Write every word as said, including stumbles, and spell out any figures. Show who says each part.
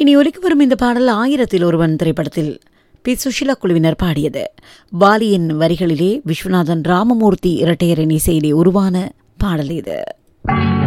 Speaker 1: இனி ஒலிக்கு வரும் இந்த பாடல் ஆயிரத்தில் ஒருவன் திரைப்படத்தில் பி சுஷிலா குழுவினர் பாடியது. வாலியின் வரிகளிலே விஸ்வநாதன் ராமமூர்த்தி இரட்டையரின் இசையிலே உருவான பாடல் இது.